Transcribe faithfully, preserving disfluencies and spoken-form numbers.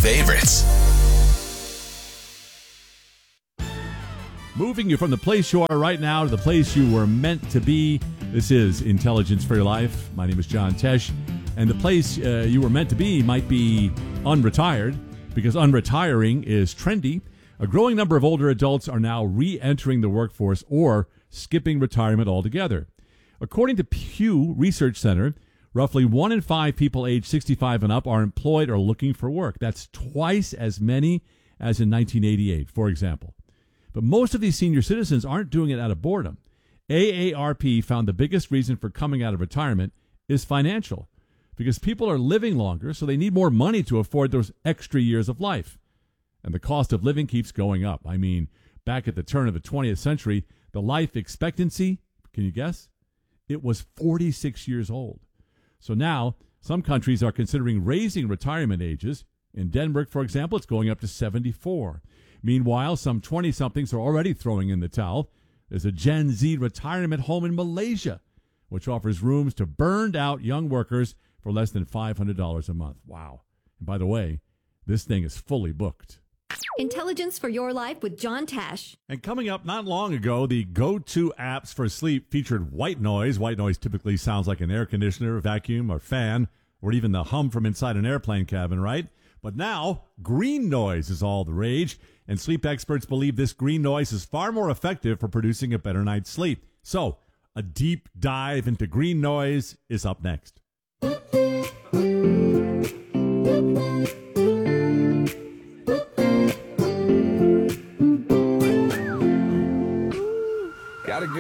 favorites. Moving you from the place you are right now to the place you were meant to be. This is Intelligence for Your Life. My name is John Tesh. And the place uh, you were meant to be might be unretired, because unretiring is trendy. A growing number of older adults are now re-entering the workforce or skipping retirement altogether. According to Pew Research Center, roughly one in five people aged sixty-five and up are employed or looking for work. That's twice as many as in nineteen eighty-eight, for example. But most of these senior citizens aren't doing it out of boredom. A A R P found the biggest reason for coming out of retirement is financial, because people are living longer, so they need more money to afford those extra years of life. And the cost of living keeps going up. I mean, back at the turn of the twentieth century, the life expectancy, can you guess? It was forty-six years old. So now, some countries are considering raising retirement ages. In Denmark, for example, it's going up to seventy-four. Meanwhile, some twenty-somethings are already throwing in the towel. There's a Gen Z retirement home in Malaysia, which offers rooms to burned-out young workers for less than five hundred dollars a month. Wow. And by the way, this thing is fully booked. Intelligence for Your Life with John Tesh. And coming up not long ago, the go-to apps for sleep featured white noise. White noise typically sounds like an air conditioner, vacuum, or fan, or even the hum from inside an airplane cabin, right? But now, green noise is all the rage, and sleep experts believe this green noise is far more effective for producing a better night's sleep. So, a deep dive into green noise is up next.